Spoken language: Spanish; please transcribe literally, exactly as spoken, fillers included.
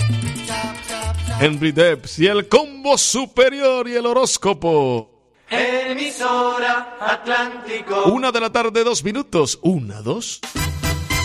Henry Debs y el combo superior y el horóscopo. Emisora Atlántico. Una de la tarde, dos minutos. Una, dos.